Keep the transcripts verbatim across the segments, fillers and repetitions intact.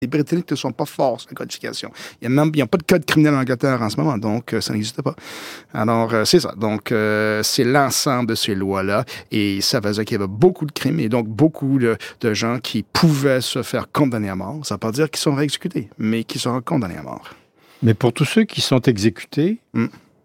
Les Britanniques ne sont pas forts sur la codification. Il n'y a même il y a pas de code criminel en Angleterre en ce moment, donc euh, ça n'existe pas. Alors, euh, c'est ça. Donc, euh, c'est l'ensemble de ces lois-là, et ça faisait qu'il y avait beaucoup de crimes, et donc beaucoup de, de gens qui pouvaient se faire condamner à mort. Ça ne veut pas dire qu'ils sont réexécutés, mais qu'ils seront condamnés à mort. Mais pour tous ceux qui sont exécutés, mm.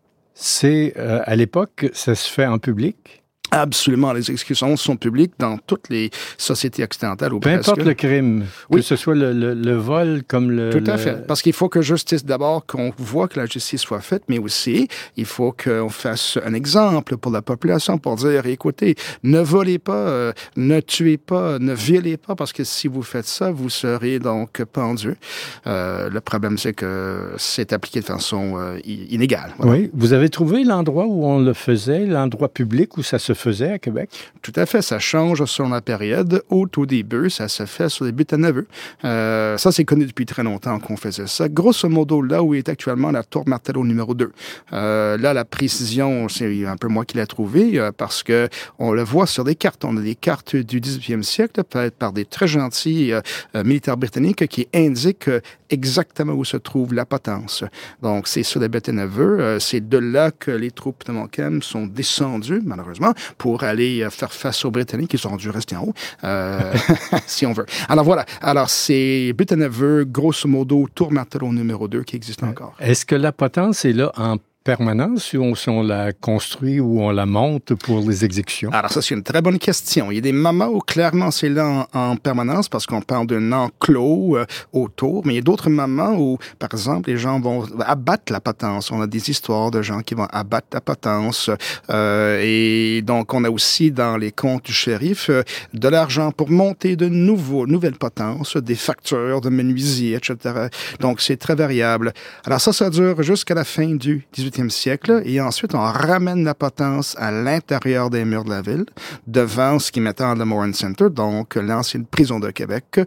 c'est, euh, à l'époque, ça se fait en public? Absolument. Les exécutions sont publiques dans toutes les sociétés occidentales ou Peu presque. importe le crime, oui. que ce soit le, le, le vol comme le... Tout à le... fait. Parce qu'il faut que justice, d'abord, qu'on voit que la justice soit faite, mais aussi, il faut qu'on fasse un exemple pour la population pour dire, écoutez, ne volez pas, euh, ne tuez pas, ne violez pas, parce que si vous faites ça, vous serez donc pendu. Euh, le problème, c'est que c'est appliqué de façon euh, inégale. Voilà. Oui. Vous avez trouvé l'endroit où on le faisait, l'endroit public où ça se faisait à Québec? Tout à fait. Ça change selon la période. Au tout début, ça se fait sur les Buttes-à-Neveu. Euh, ça, c'est connu depuis très longtemps qu'on faisait ça. Grosso modo, là où est actuellement la tour Martello numéro deux. Euh, là, la précision, c'est un peu moi qui l'ai trouvée euh, parce que on le voit sur des cartes. On a des cartes du dix-huitième siècle, peut-être par des très gentils euh, euh, militaires britanniques qui indiquent euh, exactement où se trouve la potence. Donc, c'est sur les Buttes-à-Neveu. Euh, c'est de là que les troupes de Montcalm sont descendues, malheureusement, pour aller faire face aux Britanniques qui sont dû rester en haut, euh, si on veut. Alors voilà. Alors c'est Buttes-à-Neveu, grosso modo, tour Martello numéro deux qui existe encore. Est-ce que la potence est là en permanence ou on, si on la construit ou on la monte pour les exécutions? Alors ça, c'est une très bonne question. Il y a des moments où clairement c'est là en, en permanence parce qu'on parle d'un enclos euh, autour, mais il y a d'autres moments où, par exemple, les gens vont abattre la potence. On a des histoires de gens qui vont abattre la potence euh, et donc on a aussi dans les comptes du shérif euh, de l'argent pour monter de nouveaux, nouvelles potences, des factures de menuisier, et cetera. Donc c'est très variable. Alors ça, ça dure jusqu'à la fin du dix-huitième siècle, et ensuite on ramène la potence à l'intérieur des murs de la ville, devant ce qui est maintenant le Moran Center, donc l'ancienne prison de Québec. Euh,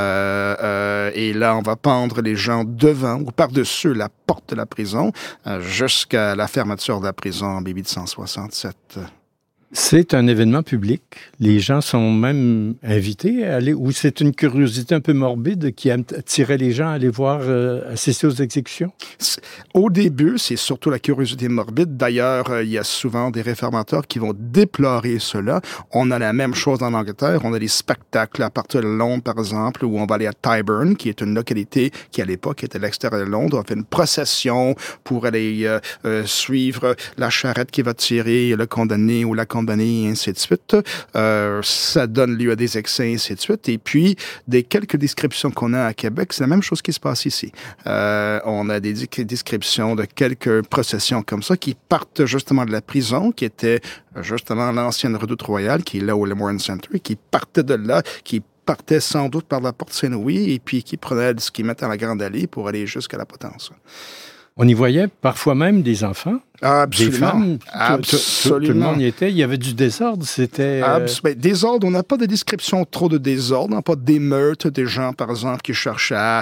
euh, et là, on va pendre les gens devant ou par-dessus la porte de la prison euh, jusqu'à la fermeture de la prison en mille huit cent soixante-sept. C'est un événement public. Les gens sont même invités à aller, ou c'est une curiosité un peu morbide qui attirait les gens à aller voir, euh, assister aux exécutions? Au début, c'est surtout la curiosité morbide. D'ailleurs, euh, il y a souvent des réformateurs qui vont déplorer cela. On a la même chose en Angleterre. On a des spectacles à partir de Londres, par exemple, où on va aller à Tyburn, qui est une localité qui, à l'époque, était à l'extérieur de Londres. On fait une procession pour aller euh, euh, suivre la charrette qui va tirer le condamné ou la condamnée, et ainsi de suite. Euh, ça donne lieu à des excès, et ainsi de suite. Et puis, des quelques descriptions qu'on a à Québec, c'est la même chose qui se passe ici. Euh, on a des descriptions de quelques processions comme ça qui partent justement de la prison, qui était justement l'ancienne redoute royale, qui est là au Le Moran Center, qui partait de là, qui partait sans doute par la porte Saint-Louis, et puis qui prenait ce qui mettait à la Grande Allée pour aller jusqu'à la potence. On y voyait parfois même des enfants. Absolument. Des femmes, Absolument. Tout, tout le monde y était. Il y avait du désordre, c'était... Euh... Absolument. Désordre, on n'a pas de description trop de désordre, on n'a pas d'émeutes, des gens, par exemple, qui cherchent à,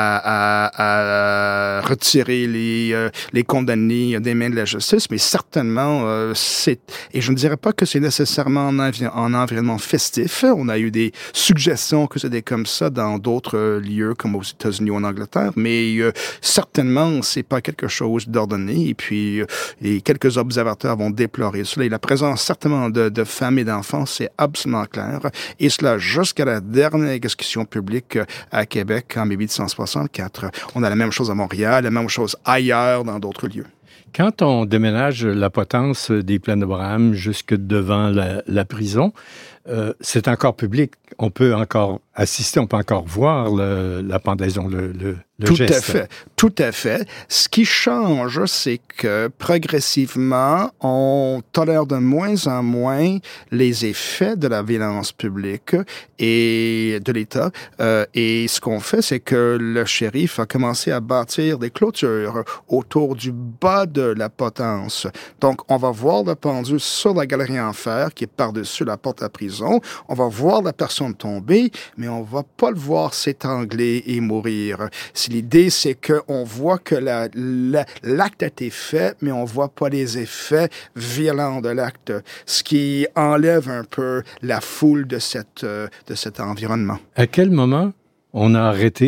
à, à, à retirer les, euh, les condamnés des mains de la justice, mais certainement, euh, c'est... Et je ne dirais pas que c'est nécessairement en, envi- en environnement festif. On a eu des suggestions que c'était comme ça dans d'autres euh, lieux, comme aux États-Unis ou en Angleterre, mais euh, certainement, c'est pas quelque chose d'ordonné, et puis... Euh, Et quelques observateurs vont déplorer cela. Et la présence certainement de, de femmes et d'enfants, c'est absolument clair. Et cela jusqu'à la dernière exécution publique à Québec en mille huit cent soixante-quatre. On a la même chose à Montréal, la même chose ailleurs dans d'autres lieux. Quand on déménage la potence des Plaines d'Abraham jusque devant la, la prison, euh, c'est encore public. On peut encore assister, on peut encore voir le, la pendaison, le, le, le tout geste. Tout à fait, tout à fait. Ce qui change, c'est que progressivement, on tolère de moins en moins les effets de la violence publique et de l'État. Euh, et ce qu'on fait, c'est que le shérif a commencé à bâtir des clôtures autour du bas de la potence. Donc, on va voir le pendu sur la galerie en fer qui est par-dessus la porte à prison. On va voir la personne tomber, mais on va pas le voir s'étrangler et mourir. Si l'idée, c'est qu'on voit que la, la, l'acte a été fait, mais on voit pas les effets violents de l'acte, ce qui enlève un peu la foule de, cette, de cet environnement. À quel moment on a arrêté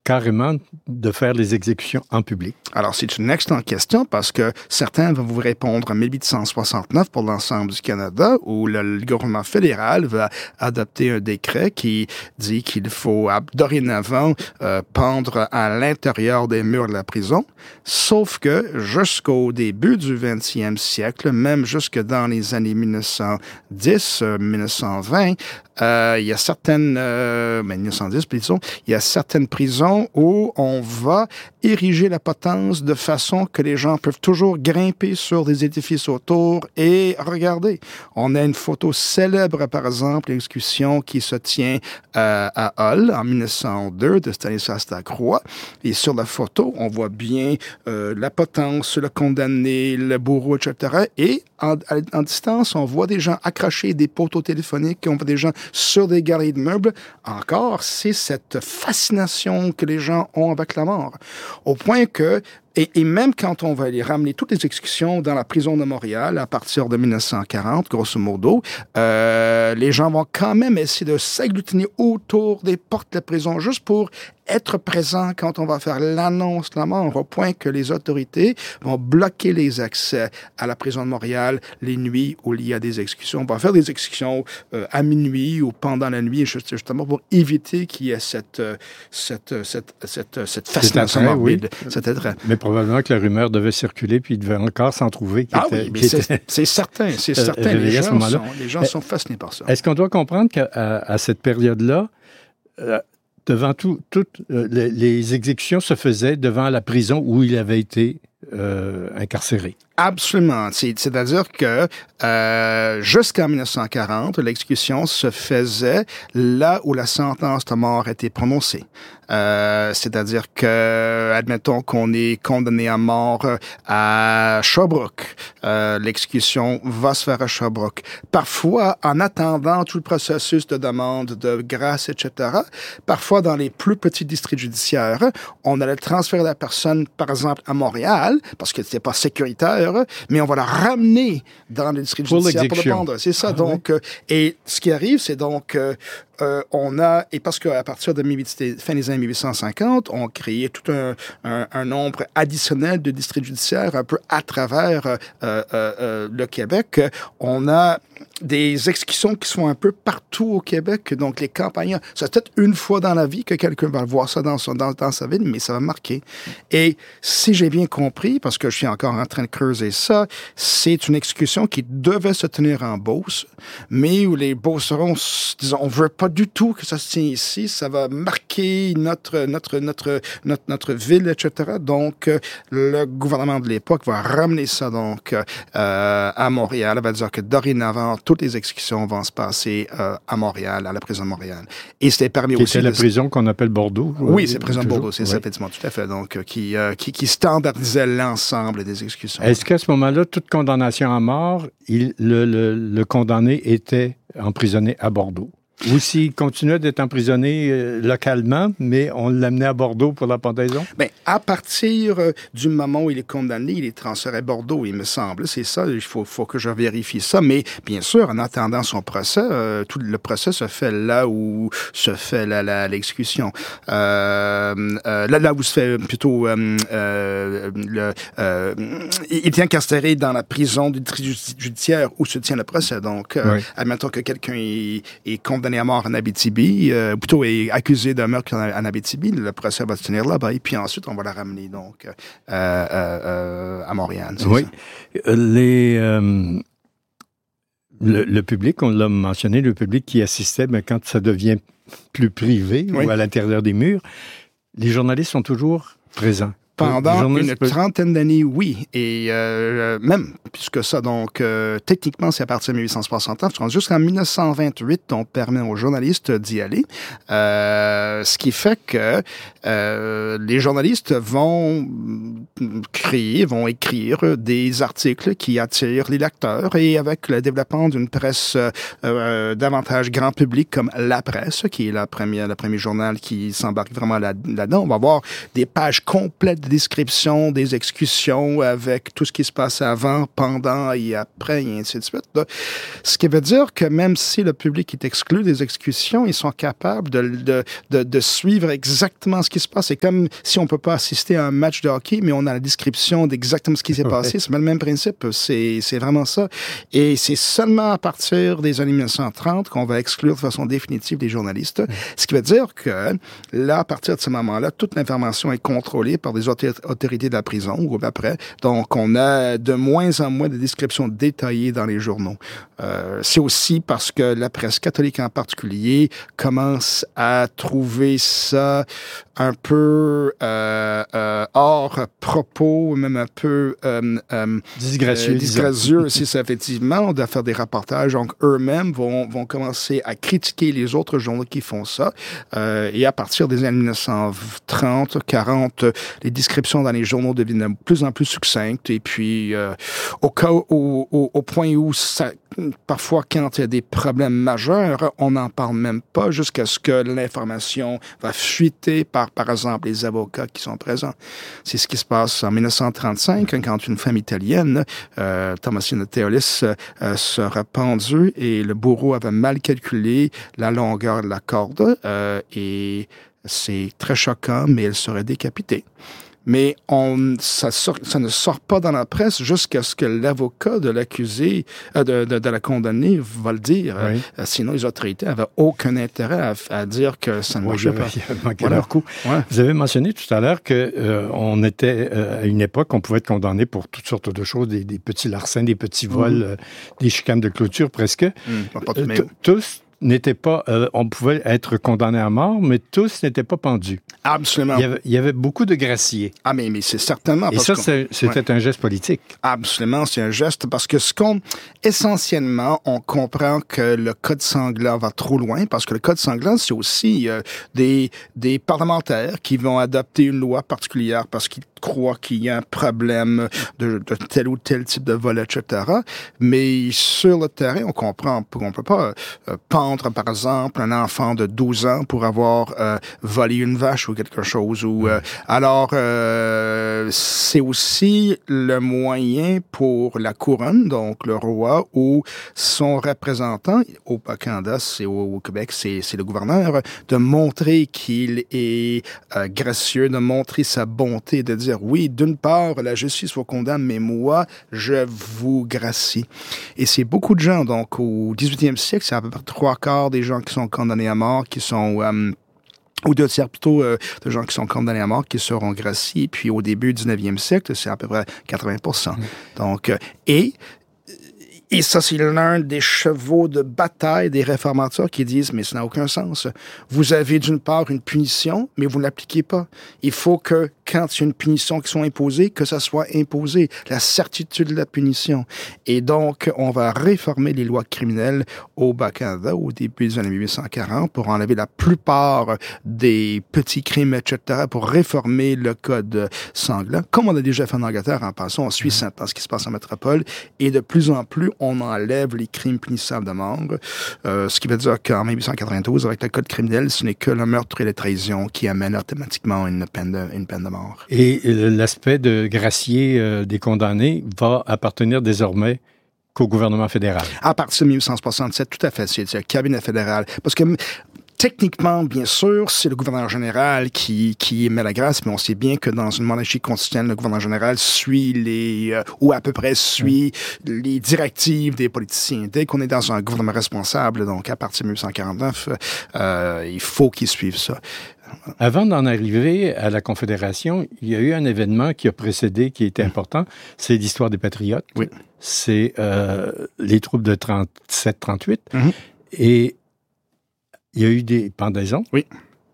carrément de faire les exécutions en public? Alors, c'est une excellente question parce que certains vont vous répondre en dix-huit cent soixante-neuf pour l'ensemble du Canada où le, le gouvernement fédéral va adopter un décret qui dit qu'il faut dorénavant euh, pendre à l'intérieur des murs de la prison. Sauf que jusqu'au début du vingtième siècle, même jusque dans les années mille neuf cent dix, mille neuf cent vingt, euh, il y a certaines, euh, ben mille neuf cent dix, disons, il y a certaines prisons où on va ériger la potence de façon que les gens peuvent toujours grimper sur des édifices autour et regarder. On a une photo célèbre, par exemple, l'exécution qui se tient euh, à Hull en mille neuf cent deux de Stanislas Lacroix. Et sur la photo, on voit bien euh, la potence, le condamné, le bourreau, et cetera. Et en, en distance, on voit des gens accrocher des poteaux téléphoniques, on voit des gens sur des galeries de meubles. Encore, c'est cette fascination que les gens ont avec la mort. Au point que, et, et même quand on va aller ramener toutes les exécutions dans la prison de Montréal à partir de mille neuf cent quarante, grosso modo, euh, les gens vont quand même essayer de s'agglutiner autour des portes de la prison juste pour être présents quand on va faire l'annonce de la mort, au point que les autorités vont bloquer les accès à la prison de Montréal les nuits où il y a des exécutions. On va faire des exécutions euh, à minuit ou pendant la nuit, justement pour éviter qu'il y ait cette, cette, cette, cette, cette fascination attrait, morbide, oui. cet attrait. Mais probablement que la rumeur devait circuler, puis il devait encore s'en trouver. Qui ah était, oui, mais qui c'est, était, c'est certain, c'est euh, certain. Les gens, sont, les gens euh, sont fascinés par ça. Est-ce qu'on doit comprendre qu'à à, à cette période-là, euh, devant tout, toutes euh, les, les exécutions se faisaient devant la prison où il avait été euh, incarcéré? Absolument. C'est, c'est-à-dire que euh, jusqu'en mille neuf cent quarante, l'exécution se faisait là où la sentence de mort était prononcée. Euh, c'est-à-dire que, admettons qu'on est condamné à mort à Sherbrooke, euh, l'exécution va se faire à Sherbrooke. Parfois, en attendant tout le processus de demande de grâce, et cetera, parfois dans les plus petits districts judiciaires, on allait transférer la personne, par exemple, à Montréal, parce que c'était pas sécuritaire, mais on va la ramener dans le district pour judiciaire pour le pendre. C'est ça, ah, donc. Oui. Euh, et ce qui arrive, c'est donc... Euh, Euh, on a, et parce qu'à partir de fin des années mille huit cent cinquante, on créait tout un, un, un nombre additionnel de districts judiciaires un peu à travers euh, euh, euh, le Québec. On a des exécutions qui sont un peu partout au Québec, donc les campagnes, c'est peut-être une fois dans la vie que quelqu'un va voir ça dans, son, dans, dans sa ville, mais ça va marquer. Et si j'ai bien compris, parce que je suis encore en train de creuser ça, c'est une exécution qui devait se tenir en Beauce, mais où les Beaucerons, disons, on veut pas du tout que ça se tient ici, ça va marquer notre notre notre notre notre ville, et cetera. Donc euh, le gouvernement de l'époque va ramener ça donc euh, à Montréal, elle va dire que dorénavant toutes les exécutions vont se passer euh, à Montréal, à la prison de Montréal. Et c'était permis qui aussi. C'était la de... prison qu'on appelle Bordeaux. Oui, c'est la prison de Bordeaux, c'est oui. ça, effectivement, tout à fait. Donc euh, qui, euh, qui qui standardisait l'ensemble des exécutions. Est-ce qu'à ce moment-là, toute condamnation à mort, il, le, le, le condamné était emprisonné à Bordeaux? Ou s'il continuait d'être emprisonné euh, localement, mais on l'amenait à Bordeaux pour la pendaison? Bien, à partir euh, du moment où il est condamné, il est transféré à Bordeaux, il me semble. C'est ça, il faut, faut que je vérifie ça. Mais bien sûr, en attendant son procès, euh, tout le procès se fait là où se fait la, la, l'exécution. Euh, euh, là, là où se fait plutôt... Euh, euh, le, euh, il est incarcéré dans la prison du district judiciaire où se tient le procès. Donc, euh, oui. admettons que quelqu'un est, est condamné à mort en Abitibi, euh, plutôt est accusé d'un meurtre en, en Abitibi, le procès va se tenir là-bas, et puis ensuite, on va la ramener, donc, euh, euh, euh, à Montréal. Oui. Ça. Les, euh, le, le public, on l'a mentionné, le public qui assistait, mais quand ça devient plus privé, oui. ou à l'intérieur des murs, les journalistes sont toujours présents. Pendant une peut... trentaine d'années, oui. Et euh, même plus que ça. Donc, euh, techniquement, c'est à partir de mille huit cent soixante-neuf. Jusqu'en mille neuf cent vingt-huit, on permet aux journalistes d'y aller. Euh, ce qui fait que euh, les journalistes vont créer, vont écrire des articles qui attirent les lecteurs. Et avec le développement d'une presse euh, davantage grand public comme La Presse, qui est la première, le premier journal qui s'embarque vraiment là, là-dedans, on va avoir des pages complètes description des exécutions avec tout ce qui se passe avant, pendant et après, et ainsi de suite. Là. Ce qui veut dire que même si le public est exclu des exécutions, ils sont capables de, de, de, de suivre exactement ce qui se passe. C'est comme si on peut pas assister à un match de hockey, mais on a la description d'exactement ce qui s'est passé. Ouais. C'est le même principe. C'est, c'est vraiment ça. Et c'est seulement à partir des années mille neuf cent trente qu'on va exclure de façon définitive les journalistes. Mmh. Ce qui veut dire que là, à partir de ce moment-là, toute l'information est contrôlée par des autorités de la prison ou après. Donc, on a de moins en moins de descriptions détaillées dans les journaux. Euh, c'est aussi parce que la presse catholique en particulier commence à trouver ça un peu euh, euh, hors propos, même un peu euh, euh, disgracieux, euh, disgracieux si c'est effectivement, on doit faire des reportages. Donc, eux-mêmes vont, vont commencer à critiquer les autres journaux qui font ça. Euh, et à partir des années mille neuf cent trente, quarante, les descriptions dans les journaux deviennent de plus en plus succinctes. Et puis, euh, au cas au, au, au point où ça, parfois, quand il y a des problèmes majeurs, on n'en parle même pas jusqu'à ce que l'information va fuiter par, par exemple, les avocats qui sont présents. C'est ce qui se passe en mille neuf cent trente-cinq, quand une femme italienne, euh, Thomasina Teolis, euh, sera pendue et le bourreau avait mal calculé la longueur de la corde euh, et c'est très choquant, mais elle serait décapitée. Mais on, ça, sort, ça ne sort pas dans la presse jusqu'à ce que l'avocat de l'accusé, euh, de, de, de la condamnée va le dire. Oui. Euh, sinon, les autorités n'avaient aucun intérêt à, à dire que ça ne marchait pas. Il avait manqué voilà. leur coup. Ouais. Vous avez mentionné tout à l'heure que euh, on était euh, à une époque, on pouvait être condamné pour toutes sortes de choses, des, des petits larcins, des petits vols, mmh. euh, des chicanes de clôture presque. Mmh, pas tout, mais... euh, tous n'étaient pas, euh, on pouvait être condamné à mort, mais tous n'étaient pas pendus. Absolument. Il y avait, il y avait beaucoup de graciés. Ah, mais, mais c'est certainement... Et ça, c'est, c'était ouais. un geste politique. Absolument, c'est un geste parce que ce qu'on... Essentiellement, on comprend que le code sanglant va trop loin parce que le code sanglant, c'est aussi euh, des, des parlementaires qui vont adopter une loi particulière parce qu'ils croient qu'il y a un problème de, de tel ou tel type de vol, et cetera. Mais sur le terrain, on comprend qu'on ne peut pas euh, pendre, par exemple, un enfant de douze ans pour avoir euh, volé une vache ou quelque chose. Ou euh, alors, euh, c'est aussi le moyen pour la couronne, donc le roi, ou son représentant, au Canada, c'est au, au Québec, c'est, c'est le gouverneur, de montrer qu'il est euh, gracieux, de montrer sa bonté, de dire oui, d'une part, la justice vous condamne, mais moi, je vous gracie. Et c'est beaucoup de gens, donc au dix-huitième siècle, c'est à peu près trois quarts des gens qui sont condamnés à mort, qui sont... Euh, ou deux tiers plutôt euh, de gens qui sont condamnés à mort, qui seront graciés. Puis au début du dix-neuvième siècle, c'est à peu près quatre-vingts pour cent. Mmh. Donc, euh, et... Et ça, c'est l'un des chevaux de bataille des réformateurs qui disent, mais ça n'a aucun sens. Vous avez d'une part une punition, mais vous ne l'appliquez pas. Il faut que, quand il y a une punition qui soit imposée, que ça soit imposé. La certitude de la punition. Et donc, on va réformer les lois criminelles au Bas-Canada au début des années mille huit cent quarante pour enlever la plupart des petits crimes, et cetera, pour réformer le code sanglant. Comme on a déjà fait en Angleterre, en passant, on suit maintenant ce qui se passe en métropole. Et de plus en plus, on enlève les crimes punissables de mort. Euh, ce qui veut dire qu'en mille huit cent quatre-vingt-douze, avec le code criminel, ce n'est que le meurtre et la trahison qui amènent automatiquement une peine de, une peine de mort. Et l'aspect de gracier euh, des condamnés va appartenir désormais qu'au gouvernement fédéral. À partir de mille huit cent soixante-sept, tout à fait, c'est le cabinet fédéral. Parce que techniquement, bien sûr, c'est le gouverneur général qui, qui émet la grâce, mais on sait bien que dans une monarchie constitutionnelle, le gouverneur général suit les, euh, ou à peu près suit mmh. les directives des politiciens. Dès qu'on est dans un gouvernement responsable, donc à partir de mille huit cent quarante-neuf, euh, il faut qu'ils suivent ça. Avant d'en arriver à la Confédération, il y a eu un événement qui a précédé, qui était important, c'est l'histoire des Patriotes. Oui. C'est euh, les troupes de trente-sept trente-huit. Mmh. Et il y a eu des pendaisons. Oui.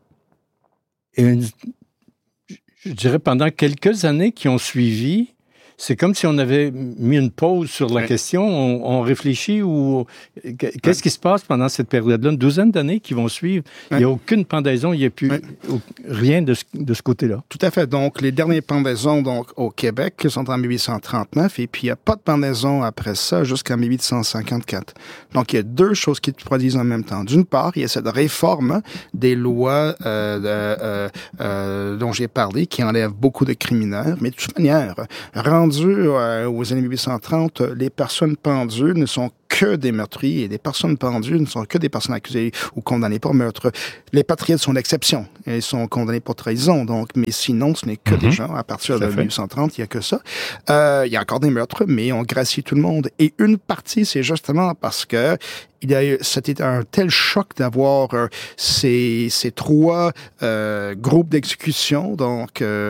Et une, je dirais pendant quelques années qui ont suivi, c'est comme si on avait mis une pause sur la oui. question. On, on réfléchit ou qu'est-ce oui. qui se passe pendant cette période-là? Une douzaine d'années qui vont suivre. Oui. Il n'y a aucune pendaison. Il n'y a plus oui. rien de ce, de ce côté-là. Tout à fait. Donc, les dernières pendaisons donc, au Québec sont en dix-huit cent trente-neuf et puis il n'y a pas de pendaison après ça jusqu'en dix-huit cent cinquante-quatre. Donc, il y a deux choses qui se produisent en même temps. D'une part, il y a cette réforme des lois euh, euh, euh, dont j'ai parlé qui enlève beaucoup de criminels. Mais de toute manière, rendu euh, aux années dix-huit cent trente, les personnes pendues ne sont que des meurtriers et des personnes pendues ne sont que des personnes accusées ou condamnées pour meurtre. Les patriotes sont l'exception. Ils sont condamnés pour trahison. Donc, mais sinon, ce n'est que mm-hmm. des gens. À partir de dix-huit cent trente, il n'y a que ça. Euh, il y a encore des meurtres, mais on gracie tout le monde. Et une partie, c'est justement parce que il y a eu, c'était un tel choc d'avoir euh, ces, ces trois euh, groupes d'exécution, donc euh,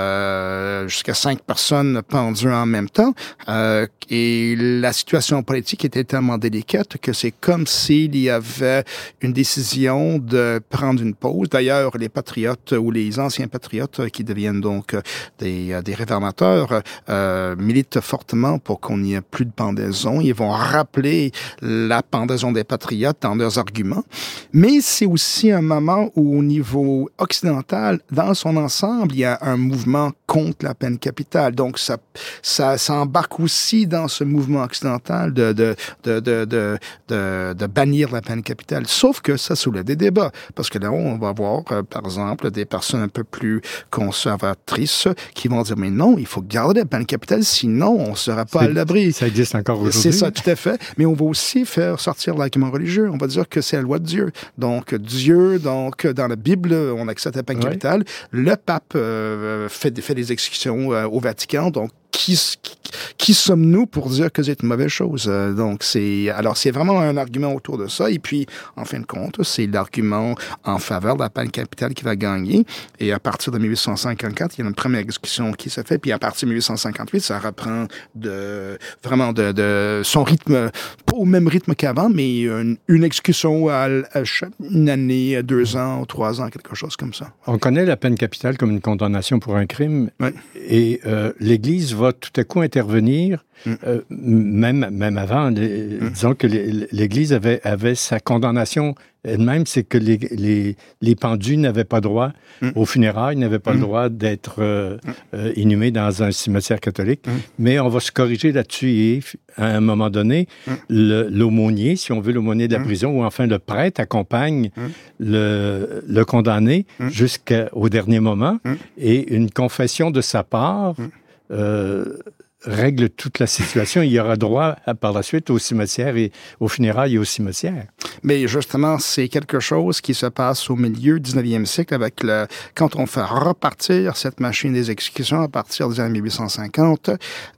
euh, jusqu'à cinq personnes pendues en même temps. Euh, et la situation politique était tellement délicate que c'est comme s'il y avait une décision de prendre une pause. D'ailleurs, les patriotes ou les anciens patriotes qui deviennent donc des, des réformateurs euh, militent fortement pour qu'on n'y ait plus de pendaison. Ils vont rappeler la pendaison des patriotes dans leurs arguments. Mais c'est aussi un moment où, au niveau occidental, dans son ensemble, il y a un mouvement contre la peine capitale. Donc, ça, ça, ça embarque aussi dans ce mouvement occidental de, de, de, de, de, de, de bannir la peine capitale. Sauf que ça soulève des débats. Parce que là, on va voir, euh, par exemple, des personnes un peu plus conservatrices qui vont dire, mais non, il faut garder la peine capitale, sinon on ne sera pas c'est, à l'abri. Ça existe encore aujourd'hui. C'est ça, tout à fait. Mais on va aussi faire sortir l'argument religieux. On va dire que c'est la loi de Dieu. Donc, Dieu, donc, dans la Bible, on accepte la peine ouais. capitale. Le pape euh, fait, fait des exécutions euh, au Vatican, donc Qui, qui, qui sommes-nous pour dire que c'est une mauvaise chose? Euh, donc, c'est, alors, c'est vraiment un argument autour de ça. Et puis, en fin de compte, c'est l'argument en faveur de la peine capitale qui va gagner. Et à partir de dix-huit cent cinquante-quatre, il y a une première exécution qui se fait. Puis, à partir de dix-huit cent cinquante-huit, ça reprend de, vraiment de, de son rythme, pas au même rythme qu'avant, mais une, une exécution à, à une année, deux ans, trois ans, quelque chose comme ça. On connaît la peine capitale comme une condamnation pour un crime. Ouais. Et euh, l'Église va tout à coup intervenir, mm. euh, même, même avant, les, mm. disons que les, l'Église avait, avait sa condamnation elle-même, c'est que les, les, les pendus n'avaient pas droit mm. aux funérailles, n'avaient pas mm. le droit d'être euh, mm. euh, inhumés dans un cimetière catholique, mm. mais on va se corriger là-dessus et à un moment donné, mm. le, l'aumônier, si on veut l'aumônier de la mm. prison, ou enfin le prêtre accompagne mm. le, le condamné mm. jusqu'au dernier moment mm. et une confession de sa part mm. Euh, règle toute la situation. Il y aura droit à, par la suite au cimetière et aux funérailles et au cimetière. Mais justement, c'est quelque chose qui se passe au milieu du dix-neuvième siècle avec le, quand on fait repartir cette machine des exécutions à partir des années dix-huit cent cinquante.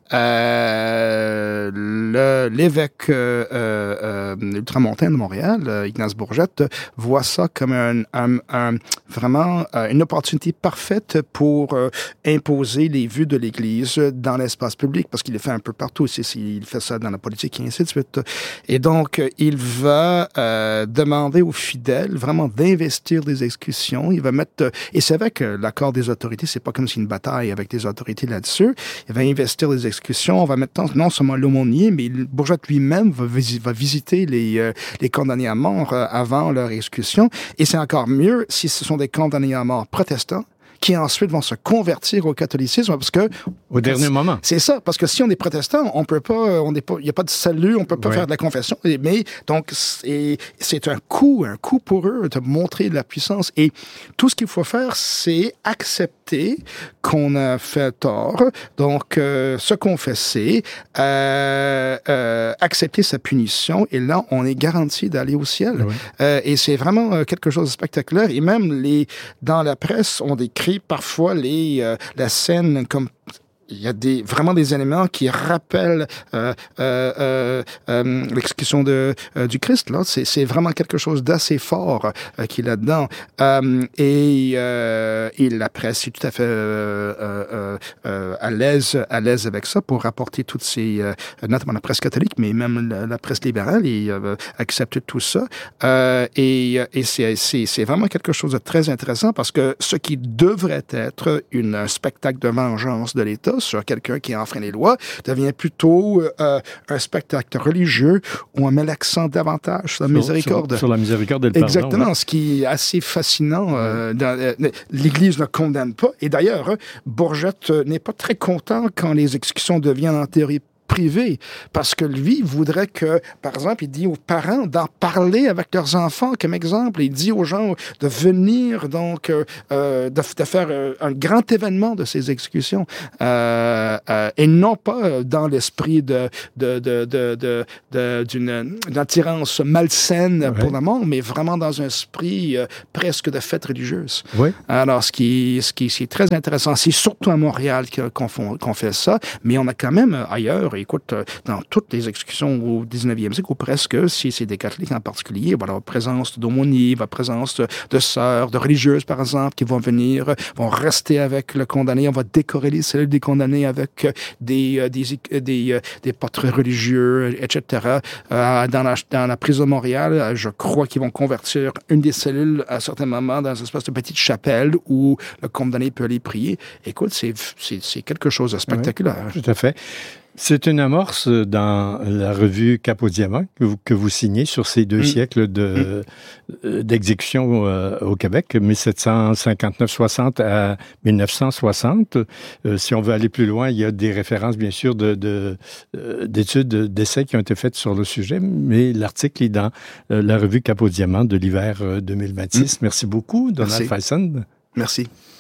Euh, le, l'évêque euh, euh, ultramontain de Montréal, euh, Ignace Bourgette, voit ça comme un, un, un, vraiment euh, une opportunité parfaite pour euh, imposer les vues de l'Église dans l'espace public, parce qu'il le fait un peu partout. C'est, c'est, il fait ça dans la politique et ainsi de suite. Et donc, il va euh, demander aux fidèles vraiment d'investir des exécutions. Il va mettre... Et c'est vrai que l'accord des autorités, c'est pas comme si une bataille avec les autorités là-dessus. Il va investir des exécutions. On va mettre non seulement l'aumônier, mais Bourgette lui-même va, visi- va visiter les, euh, les condamnés à mort euh, avant leur exécution. Et c'est encore mieux si ce sont des condamnés à mort protestants qui ensuite vont se convertir au catholicisme, parce que... Au dernier moment. C'est ça, parce que si on est protestant, on peut pas, on n'est pas, il n'y a pas de salut, on peut pas ouais. faire de la confession, mais donc, c'est, c'est un coup, un coup pour eux de montrer de la puissance. Et tout ce qu'il faut faire, c'est accepter qu'on a fait tort, donc euh, se confesser, euh, euh, accepter sa punition, et là, on est garanti d'aller au ciel. Ouais. Euh, et c'est vraiment quelque chose de spectaculaire. Et même les, dans la presse, on décrit parfois les, euh, la scène comme... Il y a des, vraiment des éléments qui rappellent euh, euh, euh, euh, l'exécution de, euh, du Christ. Là. C'est, c'est vraiment quelque chose d'assez fort euh, qui est là-dedans. Euh, et, euh, et la presse est tout à fait euh, euh, euh, à l'aise à l'aise avec ça pour rapporter toutes ces... Euh, notamment la presse catholique, mais même la, la presse libérale, et euh, accepte tout ça. Euh, et et c'est, c'est, c'est vraiment quelque chose de très intéressant, parce que ce qui devrait être une, un spectacle de vengeance de l'État, sur quelqu'un qui enfreint les lois devient plutôt euh, un spectacle religieux où on met l'accent davantage sur la sur, miséricorde. Sur, sur la miséricorde et le pardon. Exactement, Ouais. ce qui est assez fascinant. Euh, dans, euh, L'Église ne condamne pas. Et d'ailleurs, Bourget n'est pas très content quand les exécutions deviennent en théorie privé, parce que lui voudrait que, par exemple, il dit aux parents d'en parler avec leurs enfants, comme exemple. Il dit aux gens de venir, donc, euh, de, de faire euh, un grand événement de ces exécutions, euh, euh, et non pas dans l'esprit de, de, de, de, de, de, d'une, d'une attirance malsaine ouais. pour la mort, mais vraiment dans un esprit euh, presque de fête religieuse. Oui. Alors, ce qui, ce qui, ce qui est très intéressant, c'est surtout à Montréal qu'on, qu'on fait ça, mais on a quand même ailleurs, écoute, dans toutes les exécutions au dix-neuvième siècle, ou presque, si c'est des catholiques en particulier, voilà, présence d'aumôniers, présence de, de sœurs, de religieuses, par exemple, qui vont venir, vont rester avec le condamné, on va décorer les cellules des condamnés avec des, des, des, des portraits religieux, et cetera. Euh, dans, la, dans la prison de Montréal, je crois qu'ils vont convertir une des cellules à certains moments dans une espèce de petite chapelle où le condamné peut aller prier. Écoute, c'est, c'est, c'est quelque chose de spectaculaire. Oui, tout à fait. C'est une amorce dans la revue Cap au Diamant que vous, que vous signez sur ces deux mmh. siècles de, mmh. d'exécution euh, au Québec, mille sept cent cinquante-neuf soixante à mille neuf cent soixante. Euh, si on veut aller plus loin, il y a des références, bien sûr, de, de, euh, d'études, d'essais qui ont été faites sur le sujet, mais l'article est dans euh, la revue Cap au Diamant de l'hiver euh, deux mille vingt-six. Mmh. Merci beaucoup, Donald Faison. Merci.